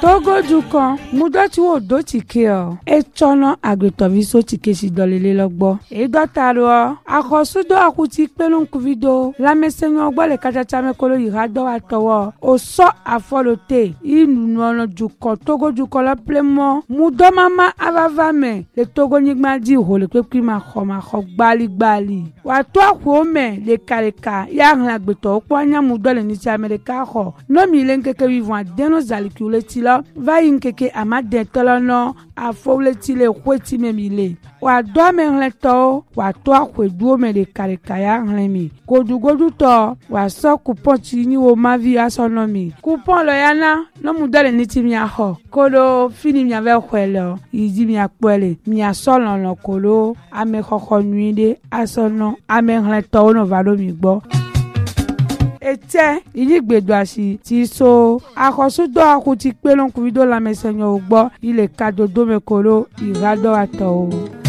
Togo dukan mudoti wo do tike o echono agbetoviso tike si dolele logbo e dotaro akosudo akuti pelun kuvido lamesenyo ogbo le kachacha mekolo yirado atowo o so afolote inu ono dukan Togo dukan la plemo mudo mama avavame le Togo nyigma di ho le pepi ma kho gbali wa to akwo me le kareka ya hlan agbeto opo anya mudo le ni ti America ho no mi le nkeke vivant deno zalikule ti lo va yinkeke amade tolono afowle ti le kweti memile wa do me hleto wa to akwedu me le kareka ya hlan godu to wa so coupon ti ni wo mavi asono mi coupon lo yana no mudo le ni ti mi aho kolo fini mi ave kwelo yidi mi akpele mi asolo no kolo ame koko nuide asono ame hleto no valo mi gbo ete iligbedo asi ti so akosudo akuti pelon kuvido la mesenyo ogbo ile kadodo mekolo irado ato